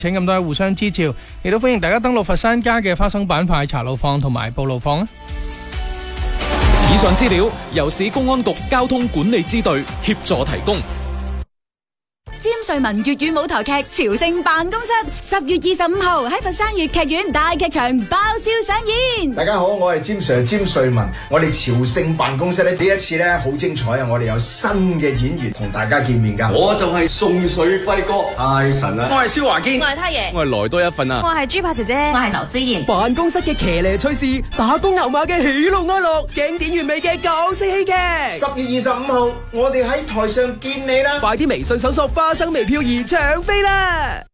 請咁多位互相支照，亦都歡迎大家登錄佛山街嘅花生板塊茶路坊同埋布路坊。 以上資料由市公安局交通管理支隊協助提供。 詹瑞文粵語舞台劇《朝聖辦公室》10月25號喺佛山粵劇院大劇場爆笑上演。 大家好，我係詹 Sir 詹瑞文。我哋朝聖辦公室呢一次呢好精彩啊！我哋有新嘅演員同大家見面噶。 我就係宋水輝哥，太神啦！ 我係蕭華堅， 我係太爺， 我係來多一份啊！ 我係豬扒姐姐， 我係劉思妍。 辦公室嘅騎呢趣事，打工牛馬嘅喜怒哀樂，經典完美嘅港式戲劇。 10月25號，我哋喺台上見你啦！ 快啲微信搜索花生微漂而搶飛啦！